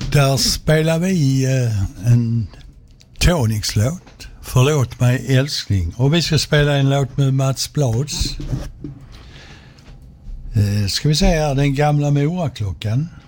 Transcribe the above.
Där spelar vi en Tonix-låt, Förlåt mig älskling. Och vi ska spela en låt med Mats Blads. Ska vi säga Den gamla Moraklockan.